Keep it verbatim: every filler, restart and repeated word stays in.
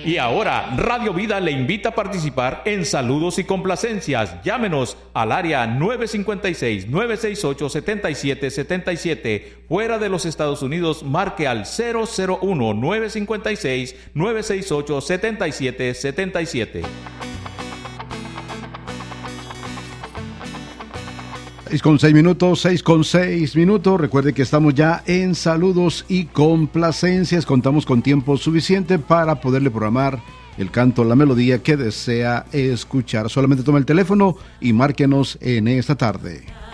Y ahora, Radio Vida le invita a participar en saludos y complacencias. Llámenos al área nueve cinco seis, nueve seis ocho, siete siete siete siete. Fuera de los Estados Unidos, marque al cero cero uno, nueve cinco seis, nueve seis ocho, siete siete siete siete. seis con seis minutos, seis con seis minutos. Recuerde que estamos ya en saludos y complacencias. Contamos con tiempo suficiente para poderle programar el canto, la melodía que desea escuchar. Solamente tome el teléfono y márquenos en esta tarde.